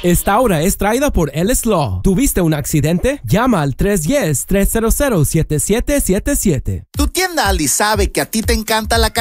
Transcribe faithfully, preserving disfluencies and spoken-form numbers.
Esta hora es traída por Ellis Law. ¿Tuviste un accidente? Llama al tres uno cero, tres cero cero, siete siete siete siete. Tu tienda Ali sabe que a ti te encanta la calidad